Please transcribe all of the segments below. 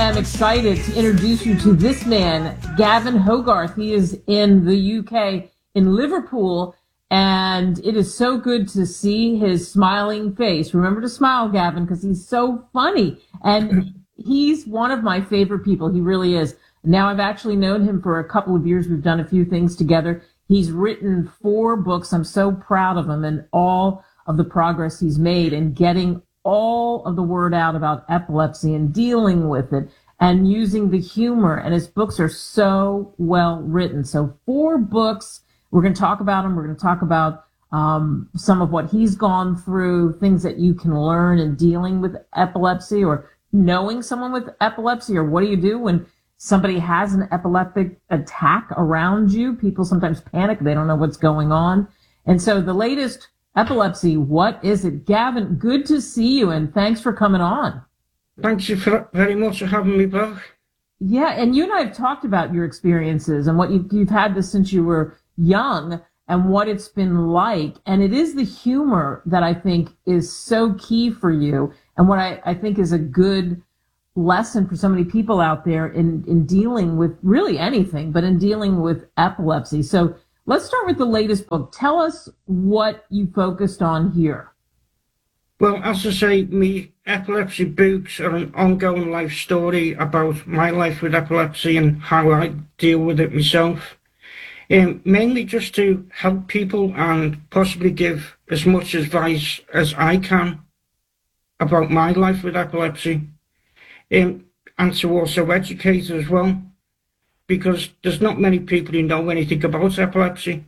am excited to introduce you to this man, Gavin Hogarth. He is in the UK, in Liverpool, and it is so good to see his smiling face. Remember to smile, Gavin, because he's so funny. And he's one of my favorite people. He really is. Now, I've actually known him for a couple of years. We've done a few things together. He's written 4 books. I'm so proud of him and all of the progress he's made in getting all of the word out about epilepsy and dealing with it and using the humor. And his books are so well written. So 4 books. We're going to talk about them. We're going to talk about some of what he's gone through, things that you can learn in dealing with epilepsy or knowing someone with epilepsy, or what do you do when somebody has an epileptic attack around you. People sometimes panic. They don't know what's going on. And so the latest epilepsy, what is it? Gavin, good to see you, and thanks for coming on. Thank you very much for having me back. Yeah, and you and I have talked about your experiences and what you've had this since you were young and what it's been like. And it is the humor that I think is so key for you, and what I think is a good lesson for so many people out there in dealing with really anything, but in dealing with epilepsy. So let's start with the latest book. Tell us what you focused on here. Well, as I say, me epilepsy books are an ongoing life story about my life with epilepsy and how I deal with it myself. Mainly just to help people and possibly give as much advice as I can about my life with epilepsy. And to also educate as well, because there's not many people who know anything about epilepsy.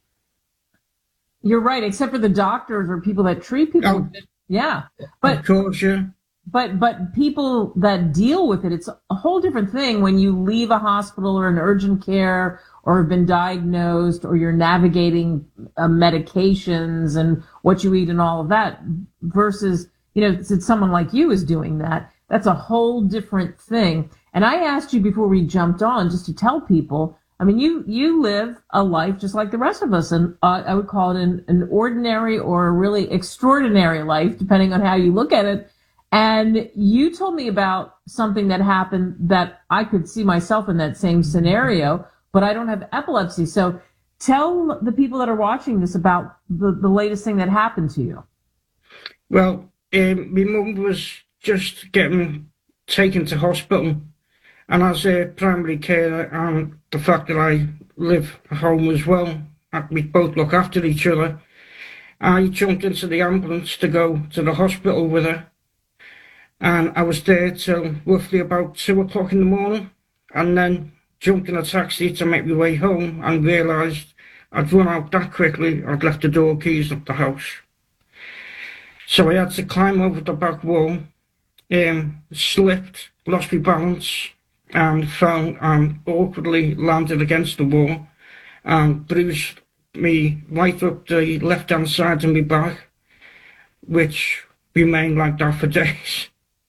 You're right, except for the doctors or people that treat people. Oh, yeah, but of course, yeah. But people that deal with it, it's a whole different thing when you leave a hospital or an urgent care or have been diagnosed, or you're navigating medications and what you eat and all of that, versus, since someone like you is doing that. That's a whole different thing. And I asked you before we jumped on just to tell people, I mean, you live a life just like the rest of us. And I would call it an ordinary or a really extraordinary life, depending on how you look at it. And you told me about something that happened that I could see myself in that same scenario, but I don't have epilepsy. So tell the people that are watching this about the latest thing that happened to you. Well, my mum was just getting taken to hospital, and as a primary carer and the fact that I live at home as well, we both look after each other, I jumped into the ambulance to go to the hospital with her, and I was there till roughly about 2 o'clock in the morning, and then jumped in a taxi to make my way home and realised I'd run out that quickly. I'd left the door keys at the house, so I had to climb over the back wall. Slipped, lost my balance, and fell and awkwardly landed against the wall and bruised me right up the left-hand side of my back, which remained like that for days.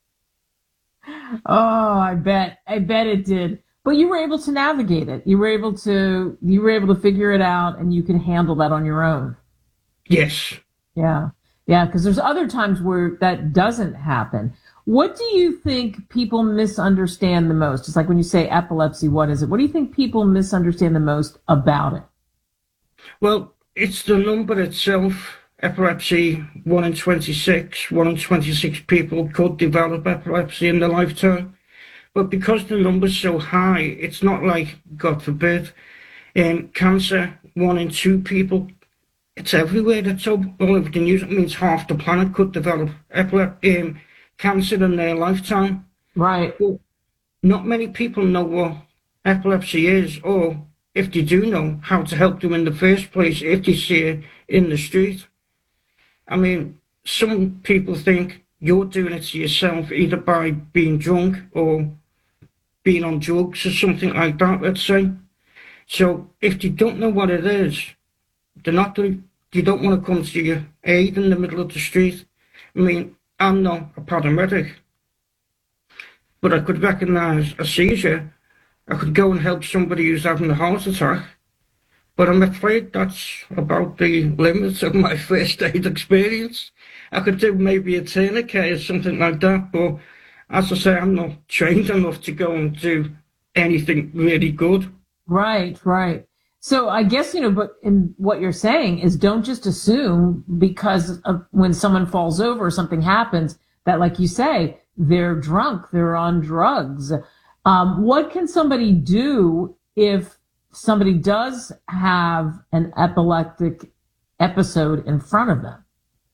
Oh, I bet it did. But you were able to navigate it. You were able to figure it out, and you can handle that on your own. Yes. Yeah. Yeah, because there's other times where that doesn't happen. What do you think people misunderstand the most? It's like when you say epilepsy, what is it? What do you think people misunderstand the most about it? Well, it's the number itself. Epilepsy, 1 in 26. 1 in 26 people could develop epilepsy in their lifetime. But because the number's so high, it's not like, God forbid, cancer, 1 in 2 people. It's everywhere. That's all over the news. It means half the planet could develop cancer in their lifetime. Right. But not many people know what epilepsy is, or if they do know, how to help them in the first place if they see it in the street. I mean, some people think you're doing it to yourself either by being drunk or being on drugs or something like that, let's say. So if they don't know what it is, they don't want to come to your aid in the middle of the street. I mean, I'm not a paramedic, but I could recognise a seizure. I could go and help somebody who's having a heart attack, but I'm afraid that's about the limits of my first aid experience. I could do maybe a tourniquet or something like that, but as I say, I'm not trained enough to go and do anything really good. Right, right. So I guess, but in what you're saying is don't just assume because of when someone falls over or something happens that, like you say, they're drunk, they're on drugs. What can somebody do if somebody does have an epileptic episode in front of them?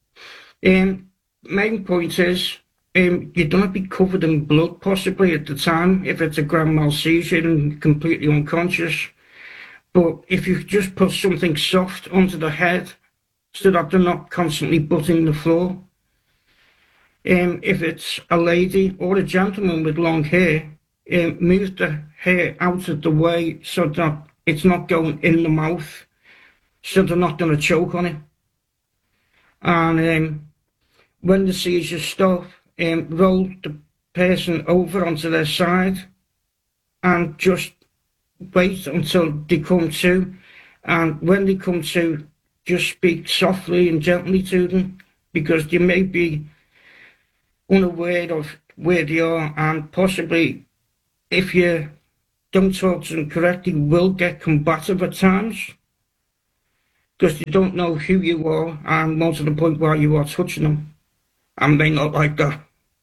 Main point is you don't be covered in blood possibly at the time if it's a grand mal seizure and completely unconscious. But if you just put something soft onto the head so that they're not constantly butting the floor. If it's a lady or a gentleman with long hair, move the hair out of the way so that it's not going in the mouth, so they're not going to choke on it. And when the seizures stop, roll the person over onto their side and just wait until they come to. And when they come to, just speak softly and gently to them, because they may be unaware of where they are, and possibly if you don't talk to them correctly, will get combative at times because they don't know who you are, and most of the point where you are touching them, and they not like that.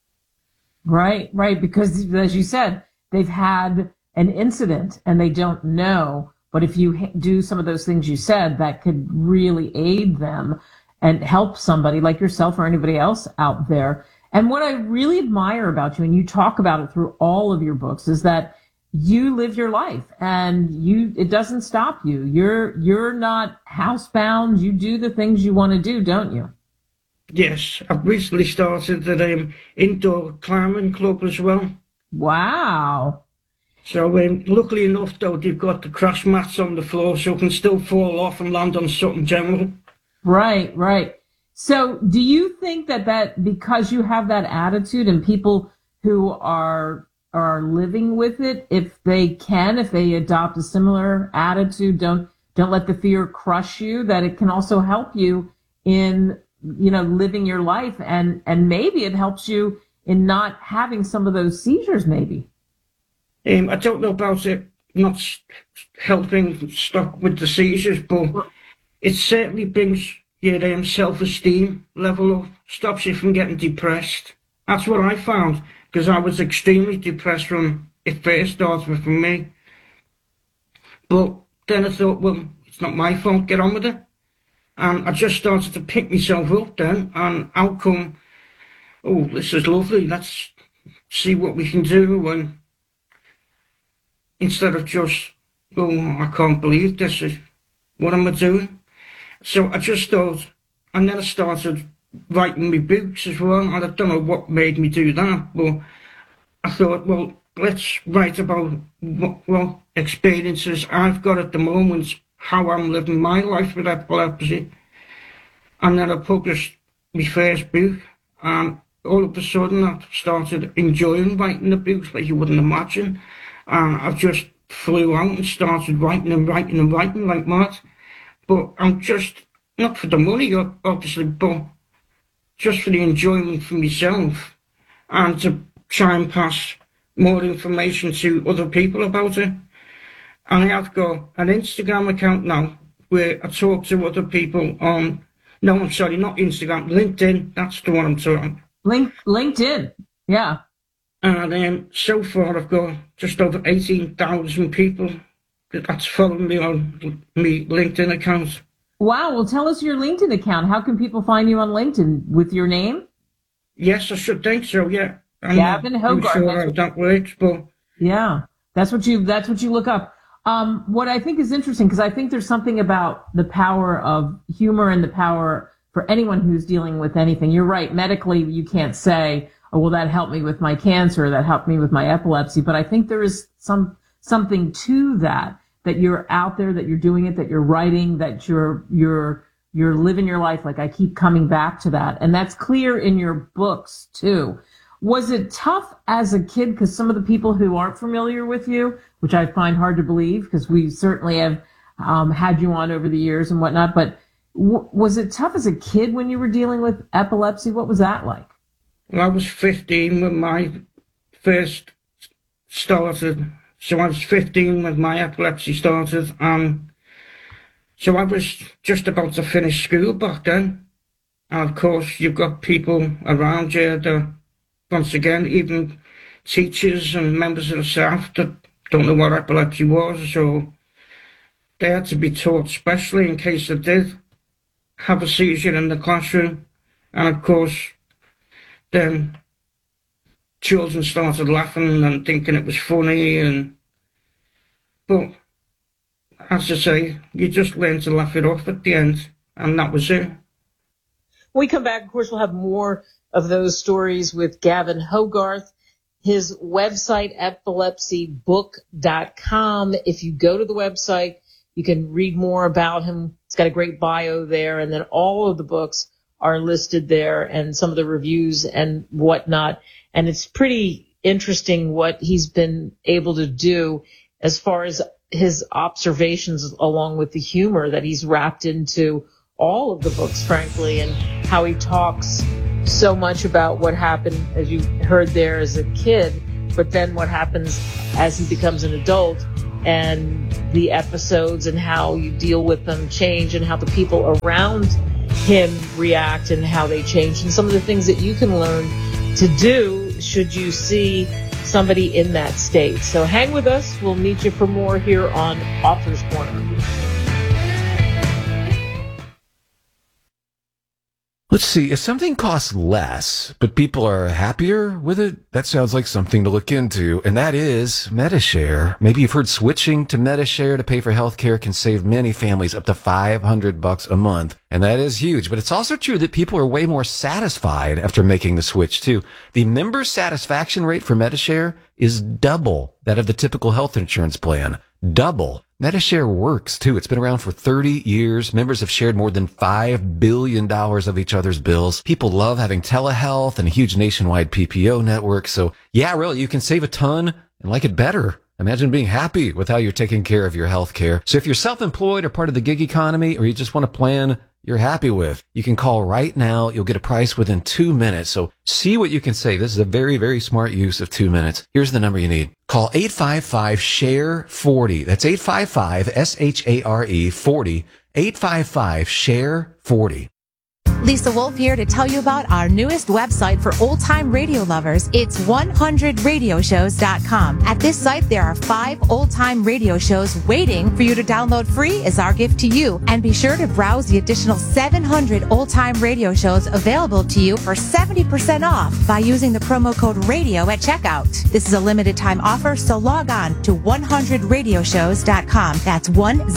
Right, right. Because as you said, they've had an incident and they don't know. But if you do some of those things you said, that could really aid them and help somebody like yourself or anybody else out there. And what I really admire about you, and you talk about it through all of your books, is that you live your life and it doesn't stop you. You're not housebound. You do the things you want to do, don't you? Yes, I've recently started an indoor climbing club as well. Wow. So luckily enough, though, they've got the crash mats on the floor so I can still fall off and land on something general. Right, right. So do you think that because you have that attitude and people who are living with it, if they adopt a similar attitude, don't let the fear crush you, that it can also help you in, living your life and maybe it helps you in not having some of those seizures maybe? I don't know about it not helping stop with the seizures, but it certainly brings your self-esteem level up, stops you from getting depressed. That's what I found, because I was extremely depressed when it first started for me. But then I thought, well, it's not my fault, get on with it. And I just started to pick myself up then, and out come, oh, this is lovely, let's see what we can do. And instead of just, oh, I can't believe this is, what am I doing? So I just thought, and then I started writing my books as well, and I don't know what made me do that, but I thought, well, let's write about what experiences I've got at the moment, how I'm living my life with epilepsy. And then I published my first book, and all of a sudden I started enjoying writing the books like you wouldn't imagine. And I just flew out and started writing and writing and writing like mad. But I'm just, not for the money, obviously, but just for the enjoyment for myself and to try and pass more information to other people about it. And I have got an Instagram account now where I talk to other people on, no, I'm sorry, not Instagram, LinkedIn, that's the one I'm talking. LinkedIn, yeah. And so far I've got just over 18,000 people that's following me on my LinkedIn account. Wow, well tell us your LinkedIn account. How can people find you on LinkedIn? With your name? Yes, I should think so, yeah. I'm Gavin Hogarth. not sure how that works, but yeah, that's what you look up. What I think is interesting, because I think there's something about the power of humor and the power for anyone who's dealing with anything. You're right. Medically, you can't say, oh, well, that helped me with my cancer, that helped me with my epilepsy. But I think there is something to that you're out there, that you're doing it, that you're writing, that you're living your life. Like I keep coming back to that. And that's clear in your books too. Was it tough as a kid? Because some of the people who aren't familiar with you, which I find hard to believe, because we certainly have had you on over the years and whatnot, but was it tough as a kid when you were dealing with epilepsy? What was that like? Well, I was 15 when my first started. So I was 15 when my epilepsy started, and so I was just about to finish school back then. And of course, you've got people around you that, once again, even teachers and members of the staff that don't know what epilepsy was, so they had to be taught specially in case they did have a seizure in the classroom. And of course, then children started laughing and thinking it was funny, but as I say, you just learn to laugh it off at the end, and that was it. When we come back, of course, we'll have more of those stories with Gavin Hogarth. His website, epilepsybook.com. If you go to the website, you can read more about him. It's got a great bio there, and then all of the books are listed there and some of the reviews and whatnot. And it's pretty interesting what he's been able to do as far as his observations along with the humor that he's wrapped into all of the books, frankly, and how he talks so much about what happened, as you heard there, as a kid, but then what happens as he becomes an adult, and the episodes and how you deal with them change, and how the people around him react and how they change, and some of the things that you can learn to do should you see somebody in that state. So hang with us. We'll meet you for more here on Author's Corner. Let's see, if something costs less, but people are happier with it, that sounds like something to look into, and that is Medi-Share. Maybe you've heard switching to Medi-Share to pay for healthcare can save many families up to $500 a month, and that is huge. But it's also true that people are way more satisfied after making the switch, too. The member satisfaction rate for Medi-Share is double that of the typical health insurance plan. Double. Medi-Share works, too. It's been around for 30 years. Members have shared more than $5 billion of each other's bills. People love having telehealth and a huge nationwide PPO network. So, yeah, really, you can save a ton and like it better. Imagine being happy with how you're taking care of your health care. So if you're self-employed or part of the gig economy, or you just want a plan you're happy with, you can call right now. You'll get a price within 2 minutes. So see what you can save. This is a very, very smart use of 2 minutes. Here's the number you need. Call 855-SHARE-40. That's 855-SHARE 40. 855-SHARE 40. Lisa Wolf here to tell you about our newest website for old-time radio lovers. It's 100radioshows.com. At this site, there are 5 old-time radio shows waiting for you to download free as our gift to you. And be sure to browse the additional 700 old-time radio shows available to you for 70% off by using the promo code RADIO at checkout. This is a limited-time offer, so log on to 100radioshows.com. That's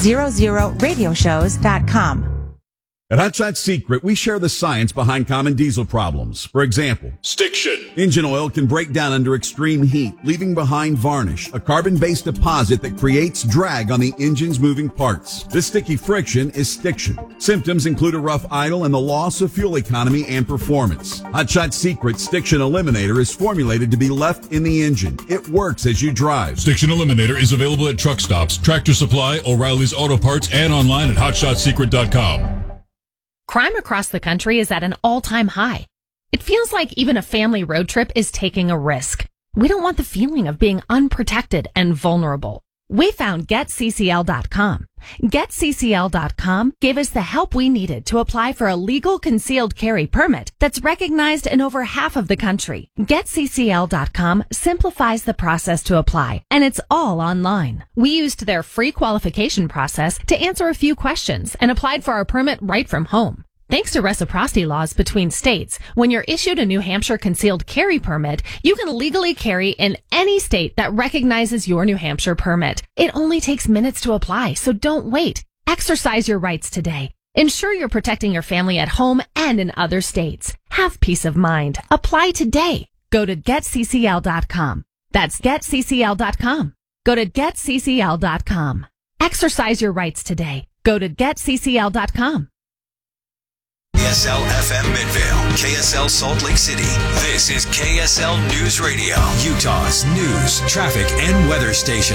100radioshows.com. At Hot Shot Secret, we share the science behind common diesel problems. For example, stiction. Engine oil can break down under extreme heat, leaving behind varnish, a carbon-based deposit that creates drag on the engine's moving parts. This sticky friction is stiction. Symptoms include a rough idle and the loss of fuel economy and performance. Hot Shot Secret Stiction Eliminator is formulated to be left in the engine. It works as you drive. Stiction Eliminator is available at truck stops, Tractor Supply, O'Reilly's Auto Parts, and online at hotshotsecret.com. Crime across the country is at an all-time high. It feels like even a family road trip is taking a risk. We don't want the feeling of being unprotected and vulnerable. We found GetCCL.com. GetCCL.com gave us the help we needed to apply for a legal concealed carry permit that's recognized in over half of the country. GetCCL.com simplifies the process to apply, and it's all online. We used their free qualification process to answer a few questions and applied for our permit right from home. Thanks to reciprocity laws between states, when you're issued a New Hampshire concealed carry permit, you can legally carry in any state that recognizes your New Hampshire permit. It only takes minutes to apply, so don't wait. Exercise your rights today. Ensure you're protecting your family at home and in other states. Have peace of mind. Apply today. Go to GetCCL.com. That's GetCCL.com. Go to GetCCL.com. Exercise your rights today. Go to GetCCL.com. KSL FM Midvale, KSL Salt Lake City. This is KSL News Radio, Utah's news, traffic, and weather station.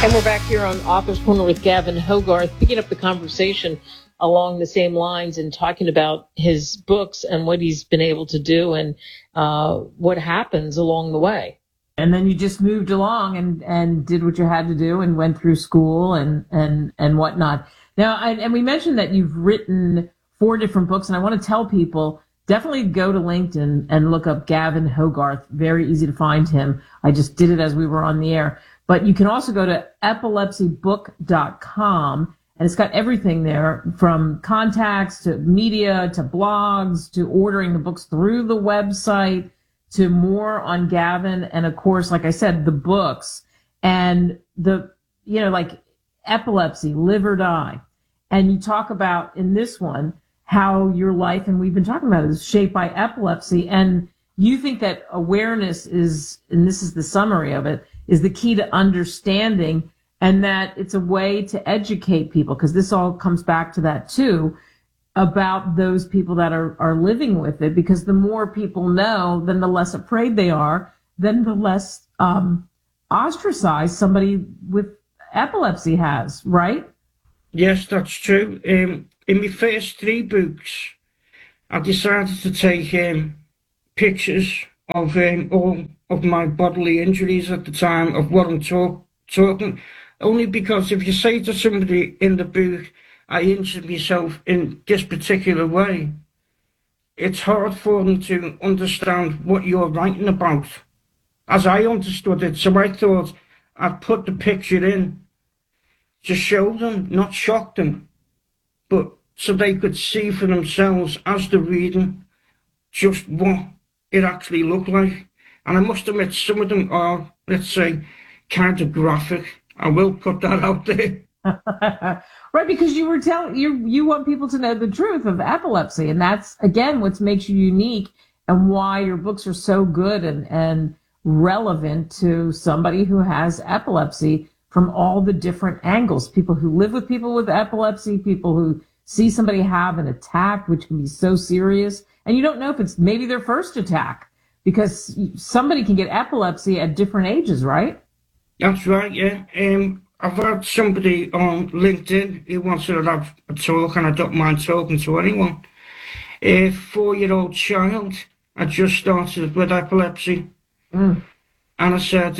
And we're back here on Author's Corner with Gavin Hogarth, picking up the conversation along the same lines and talking about his books and what he's been able to do and what happens along the way. And then you just moved along and did what you had to do and went through school and whatnot. Now, and we mentioned that you've written 4 different books, and I want to tell people, definitely go to LinkedIn and look up Gavin Hogarth. Very easy to find him. I just did it as we were on the air. But you can also go to epilepsybook.com, and it's got everything there, from contacts to media to blogs to ordering the books through the website to more on Gavin. And of course, like I said, the books and like epilepsy, live or die. And you talk about in this one how your life, and we've been talking about it, is shaped by epilepsy. And you think that awareness is, and this is the summary of it, is the key to understanding, and that it's a way to educate people, because this all comes back to that too, about those people that are living with it, because the more people know, then the less afraid they are, then the less ostracized somebody with epilepsy has, right? Yes, that's true. In my first 3 books, I decided to take pictures of all of my bodily injuries at the time of what I'm talking. Only because if you say to somebody in the book, I injured myself in this particular way, it's hard for them to understand what you're writing about, as I understood it. So I thought I'd put the picture in to show them, not shock them, but so they could see for themselves as they're reading just what it actually looked like. And I must admit, some of them are, let's say, kind of graphic. I will put that out there. Right, because you were telling, you want people to know the truth of epilepsy, and that's, again, what makes you unique and why your books are so good and relevant to somebody who has epilepsy from all the different angles. People who live with people with epilepsy, people who see somebody have an attack, which can be so serious, and you don't know if it's maybe their first attack, because somebody can get epilepsy at different ages, right? That's right, yeah. I've had somebody on LinkedIn who wants to have a talk, and I don't mind talking to anyone. A 4-year-old child had just started with epilepsy. And I said,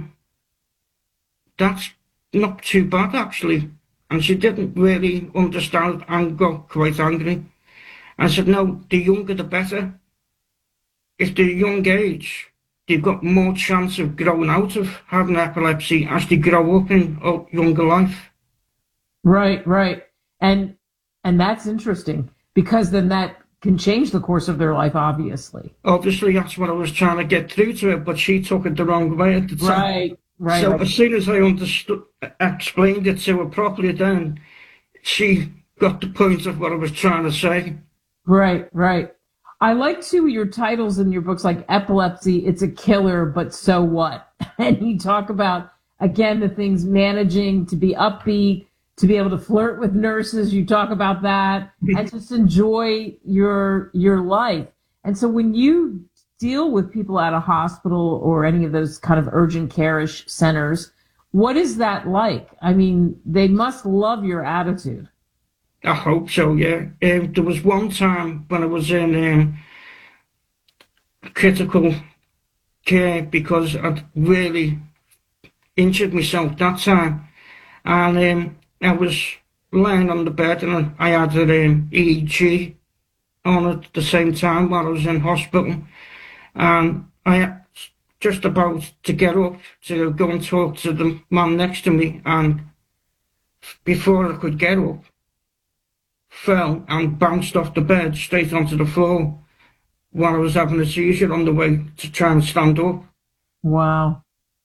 that's not too bad, actually. And she didn't really understand and got quite angry. I said, no, the younger the better. If they're young age, they've got more chance of growing out of having epilepsy as they grow up in younger life. Right. And that's interesting, because then that can change the course of their life, obviously. Obviously, that's what I was trying to get through to her, but she took it the wrong way at the time. Right. So as soon as I explained it to her properly, then she got the point of what I was trying to say. Right. I like, too, your titles in your books, like Epilepsy, It's a Killer, But So What? And you talk about, again, the things managing to be upbeat, to be able to flirt with nurses. You talk about that, and just enjoy your life. And so when you deal with people at a hospital or any of those kind of urgent care-ish centers, what is that like? I mean, they must love your attitude. I hope so, yeah. There was one time when I was in critical care because I'd really injured myself that time. And I was lying on the bed and I had an EEG on at the same time while I was in hospital. And I just about to get up to go and talk to the man next to me, and before I could get up, fell and bounced off the bed straight onto the floor while I was having a seizure on the way to try and stand up. Wow.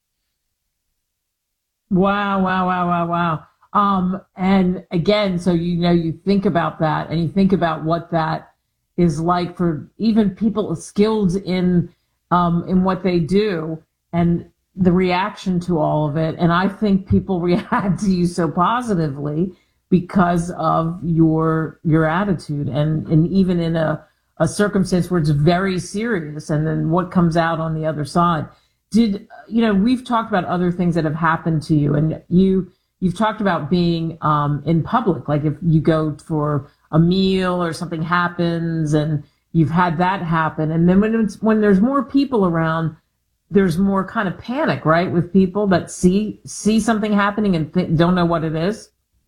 And again, so you think about that, and you think about what that is like for even people skilled in what they do, and the reaction to all of it. And I think people react to you so positively because of your attitude, and even in a circumstance where it's very serious, and then what comes out on the other side. we've talked about other things that have happened to you, and you've talked about being in public, like if you go for a meal or something happens and you've had that happen. And then when there's more people around, there's more kind of panic, right? With people that see something happening and don't know what it is.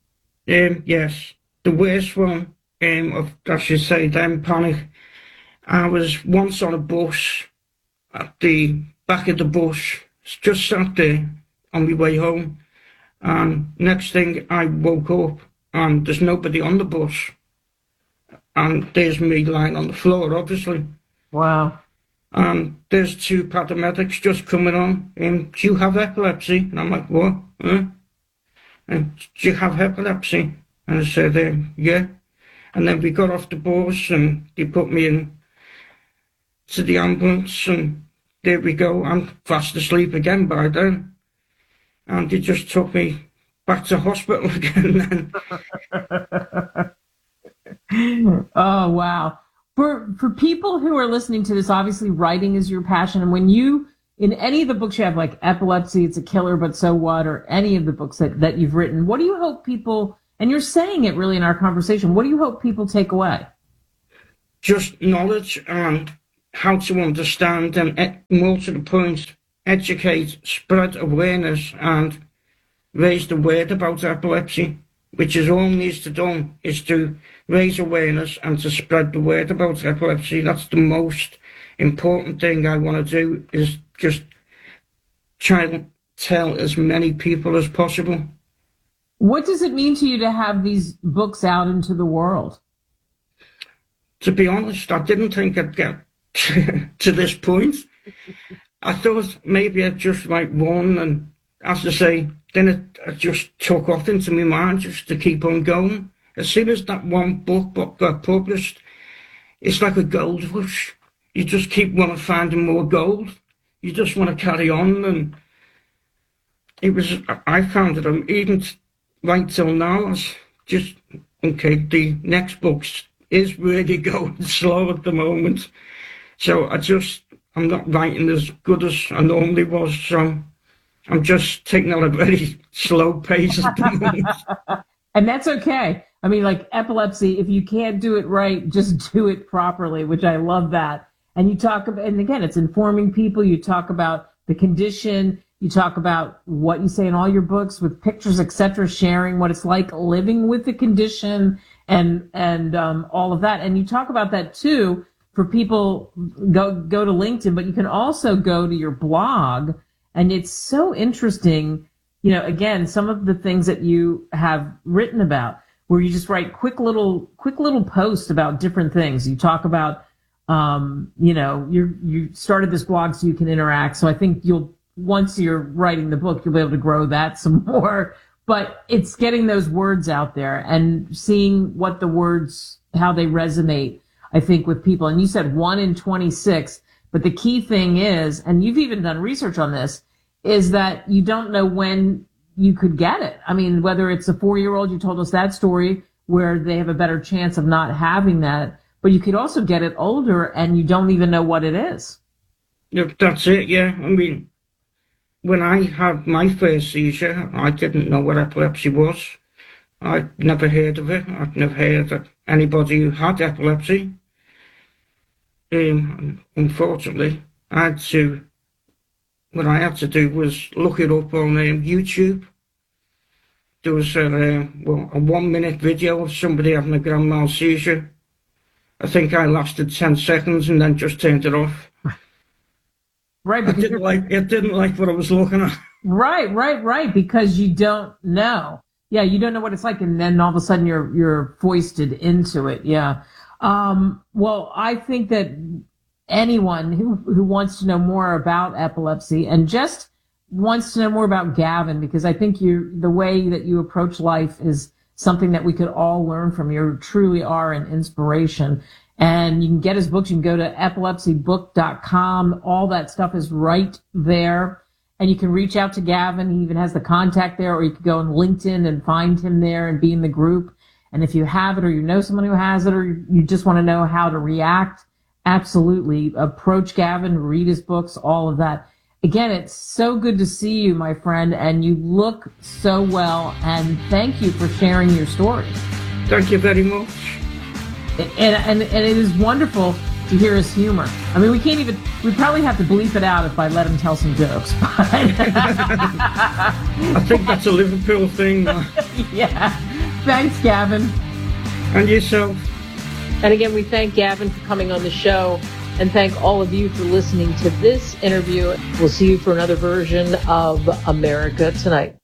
Yes. The worst one, I should say, panic. I was once on a bus, at the back of the bus, just sat there on my way home. And next thing I woke up and there's nobody on the bus. And there's me lying on the floor, obviously. Wow. And there's two paramedics just coming on. Do you have epilepsy? And I'm like, what? Huh? And do you have epilepsy? And I said, yeah. And then we got off the bus and they put me in to the ambulance and there we go. I'm fast asleep again by then. And they just took me back to hospital again then. Oh, wow. For people who are listening to this, obviously writing is your passion. And when in any of the books you have, like Epilepsy, It's a Killer, But So What, or any of the books that you've written, what do you hope people, and you're saying it really in our conversation, what do you hope people take away? Just knowledge and how to understand and, more to the point, educate, spread awareness and raise the word about epilepsy, which is all needs to do, is to raise awareness and to spread the word about epilepsy. That's the most important thing I want to do, is just try to tell as many people as possible. What does it mean to you to have these books out into the world? To be honest, I didn't think I'd get to this point. I thought maybe I'd just write one, and as I say, then it just took off into my mind just to keep on going. As soon as that one book got published, it's like a gold rush. You just keep wanting to find more gold. You just want to carry on, and I found it, even right till now, it's just, okay, the next book is really going slow at the moment. So I'm not writing as good as I normally was, so I'm just taking at a very slow pace at the moment. And that's okay. I mean, like epilepsy, if you can't do it right, just do it properly, which I love that. And you talk about, and again, it's informing people. You talk about the condition. You talk about what you say in all your books with pictures, etc., sharing what it's like living with the condition and all of that. And you talk about that too for people. Go to LinkedIn, but you can also go to your blog. And it's so interesting, again, some of the things that you have written about, where you just write quick little posts about different things. You talk about, you started this blog so you can interact. So I think once you're writing the book, you'll be able to grow that some more. But it's getting those words out there and seeing what the words, how they resonate, I think, with people. And you said 1 in 26. But the key thing is, and you've even done research on this, is that you don't know when you could get it. I mean, whether it's a 4-year-old, you told us that story, where they have a better chance of not having that, but you could also get it older and you don't even know what it is. Yeah, that's it, yeah. I mean, when I had my first seizure, I didn't know what epilepsy was. I'd never heard of it. I'd never heard of anybody who had epilepsy. Unfortunately, what I had to do was look it up on YouTube. There was a 1-minute video of somebody having a grand mal seizure. I think I lasted 10 seconds and then just turned it off. Right. I didn't like what I was looking at. Right. Because you don't know. Yeah, you don't know what it's like, and then all of a sudden you're foisted into it. Yeah. Well, I think that anyone who wants to know more about epilepsy and just wants to know more about Gavin, because I think the way that you approach life is something that we could all learn from. You truly are an inspiration. And you can get his books. You can go to epilepsybook.com. All that stuff is right there. And you can reach out to Gavin. He even has the contact there, or you can go on LinkedIn and find him there and be in the group. And if you have it, or you know someone who has it, or you just want to know how to react, absolutely approach Gavin, read his books, all of that. again, it's so good to see you, my friend, and you look so well, and thank you for sharing your story. Thank you very much. And it is wonderful to hear his humor. I mean, we probably have to bleep it out if I let him tell some jokes. I think that's a Liverpool thing. Yeah. Thanks, Gavin. And yourself. And again, we thank Gavin for coming on the show, and thank all of you for listening to this interview. We'll see you for another version of America Tonight.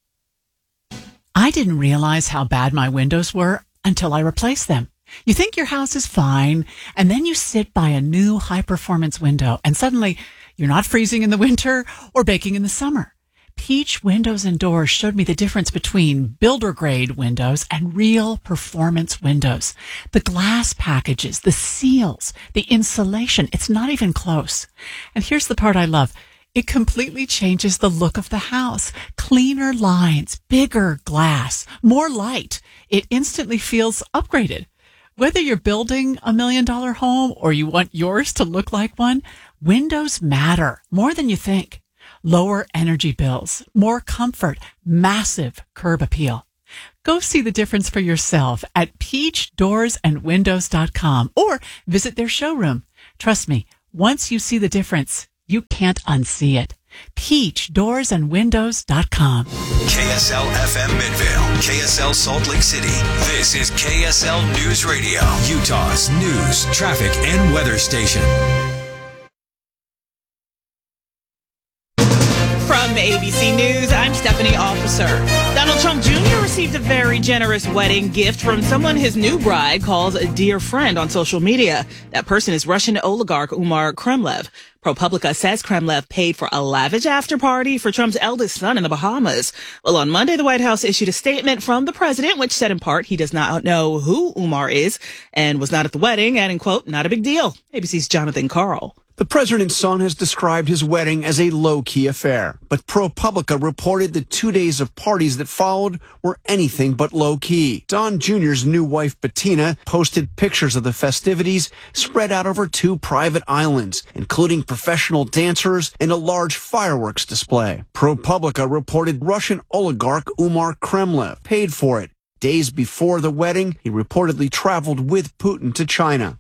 I didn't realize how bad my windows were until I replaced them. You think your house is fine, and then you sit by a new high-performance window, and suddenly you're not freezing in the winter or baking in the summer. Peach Windows and Doors showed me the difference between builder-grade windows and real performance windows. The glass packages, the seals, the insulation, it's not even close. And here's the part I love. It completely changes the look of the house. Cleaner lines, bigger glass, more light. It instantly feels upgraded. Whether you're building $1 million home or you want yours to look like one, windows matter more than you think. Lower energy bills, more comfort, massive curb appeal. Go see the difference for yourself at peachdoorsandwindows.com or visit their showroom. Trust me, once you see the difference, you can't unsee it. peachdoorsandwindows.com. KSL FM Midvale, KSL Salt Lake City. This is KSL News Radio, Utah's news, traffic, and weather station. From ABC News, I'm Stephanie Officer. Donald Trump Jr. received a very generous wedding gift from someone his new bride calls a dear friend on social media. That person is Russian oligarch Umar Kremlev. ProPublica says Kremlev paid for a lavish after party for Trump's eldest son in the Bahamas. Well, on Monday, the White House issued a statement from the president, which said in part he does not know who Umar is and was not at the wedding, adding, quote, not a big deal. ABC's Jonathan Carl. The president's son has described his wedding as a low-key affair, but ProPublica reported the 2 days of parties that followed were anything but low-key. Don Jr.'s new wife, Bettina, posted pictures of the festivities spread out over 2 private islands, including professional dancers and a large fireworks display. ProPublica reported Russian oligarch Umar Kremlev paid for it. Days before the wedding, he reportedly traveled with Putin to China.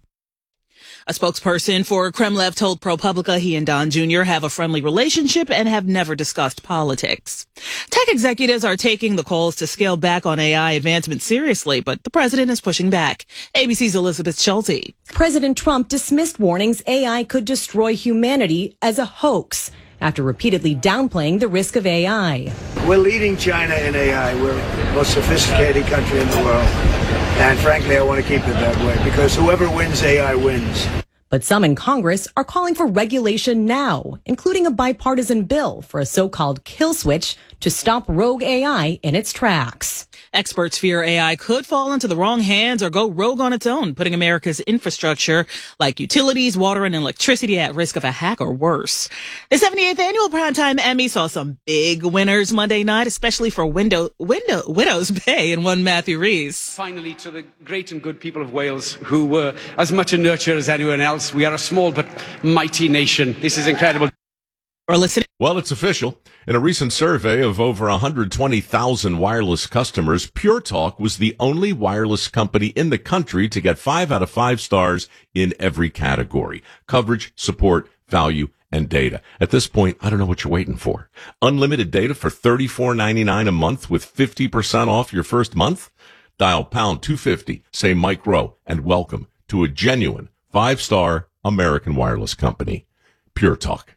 A spokesperson for Kremlev told ProPublica he and Don Jr. have a friendly relationship and have never discussed politics. Tech executives are taking the calls to scale back on AI advancement seriously, but the president is pushing back. ABC's Elizabeth Schulte. President Trump dismissed warnings AI could destroy humanity as a hoax after repeatedly downplaying the risk of AI. We're leading China in AI. We're the most sophisticated country in the world. And frankly, I want to keep it that way because whoever wins AI wins. But some in Congress are calling for regulation now, including a bipartisan bill for a so-called kill switch to stop rogue AI in its tracks. Experts fear AI could fall into the wrong hands or go rogue on its own, putting America's infrastructure like utilities, water, and electricity at risk of a hack or worse. The 78th Annual Primetime Emmy saw some big winners Monday night, especially for Widow's Bay and one Matthew Rees. Finally, to the great and good people of Wales, who were as much a nurture as anyone else. We are a small but mighty nation. This is incredible. Or listen. Well, it's official. In a recent survey of over 120,000 wireless customers, Pure Talk was the only wireless company in the country to get 5 out of 5 stars in every category: coverage, support, value, and data. At this point, I don't know what you're waiting for. Unlimited data for $34.99 a month with 50% off your first month? Dial pound 250, say Mike Rowe, and welcome to a genuine 5-star American wireless company. Pure Talk.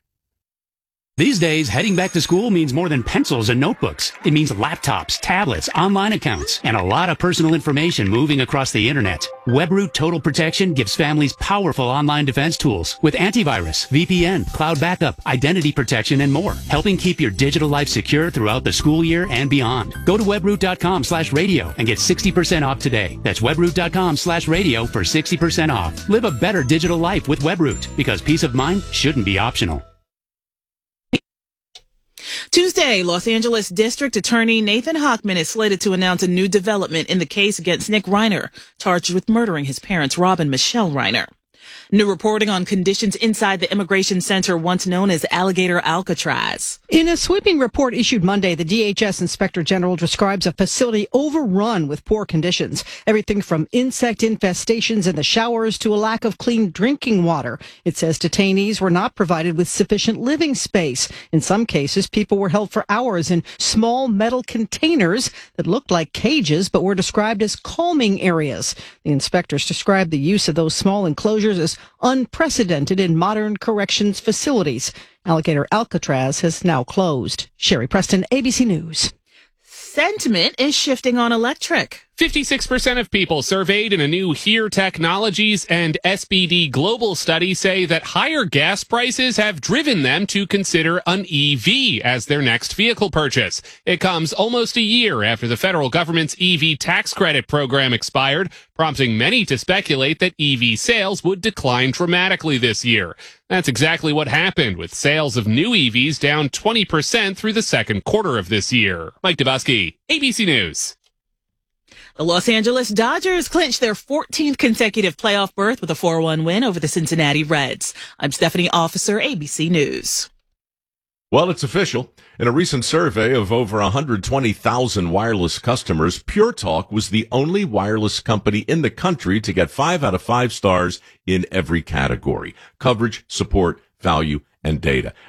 These days, heading back to school means more than pencils and notebooks. It means laptops, tablets, online accounts, and a lot of personal information moving across the internet. WebRoot Total Protection gives families powerful online defense tools with antivirus, VPN, cloud backup, identity protection, and more, helping keep your digital life secure throughout the school year and beyond. Go to webroot.com/radio and get 60% off today. That's webroot.com/radio for 60% off. Live a better digital life with WebRoot, because peace of mind shouldn't be optional. Tuesday, Los Angeles District Attorney Nathan Hochman is slated to announce a new development in the case against Nick Reiner, charged with murdering his parents, Rob and Michelle Reiner. New reporting on conditions inside the immigration center once known as Alligator Alcatraz. In a sweeping report issued Monday, the DHS Inspector General describes a facility overrun with poor conditions. Everything from insect infestations in the showers to a lack of clean drinking water. It says detainees were not provided with sufficient living space. In some cases, people were held for hours in small metal containers that looked like cages but were described as calming areas. The inspectors described the use of those small enclosures as unprecedented in modern corrections facilities. Alligator Alcatraz has now closed. Sherry Preston, ABC News. Sentiment is shifting on electric. 56% of people surveyed in a new HERE Technologies and SBD Global study say that higher gas prices have driven them to consider an EV as their next vehicle purchase. It comes almost a year after the federal government's EV tax credit program expired, prompting many to speculate that EV sales would decline dramatically this year. That's exactly what happened, with sales of new EVs down 20% through the second quarter of this year. Mike Dubusky, ABC News. The Los Angeles Dodgers clinched their 14th consecutive playoff berth with a 4-1 win over the Cincinnati Reds. I'm Stephanie Officer, ABC News. Well, it's official. In a recent survey of over 120,000 wireless customers, Pure Talk was the only wireless company in the country to get 5 out of 5 stars in every category: coverage, support, value, and data.